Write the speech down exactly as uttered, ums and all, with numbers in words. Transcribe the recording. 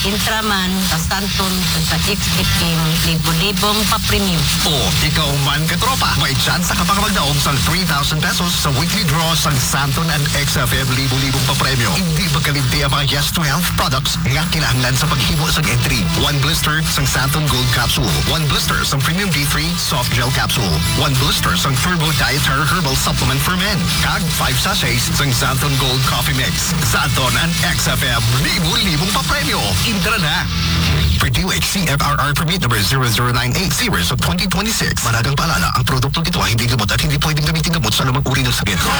Intraman, sa Stanton, sa X-Itim, libo-libong pa-premium. O, ikaw man katropa, may chance ka pang magdaong sa three thousand pesos sa weekly draw sa Santon and X F M libo-libong pa-premyo. Hindi pagkalimti ang mga Yes to Health products nga kinahanglan sa paghibo sa entry. One blister sa Santon Gold Capsule. One blister sa Premium D three Soft Gel Capsule. One blister sa Turbo Dietary Herbal Supplement for Men. Kag five sachets sa Santon Gold Coffee Mix. Santon and X F M libo-libong pa-premyo. Intra na! Purdue H C F R R permit number zero zero nine eight series of twenty twenty-six. Managang paalala, ang produktong ito ay hindi gamot at hindi pwedeng gamitin gamot sa anumang uri ng sakit.